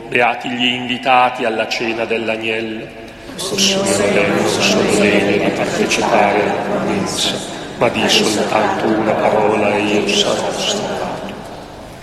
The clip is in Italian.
beati gli invitati alla cena dell'agnello. O Signore, non sono degno di partecipare alla mensa, ma di soltanto una parola e io sarò salvato.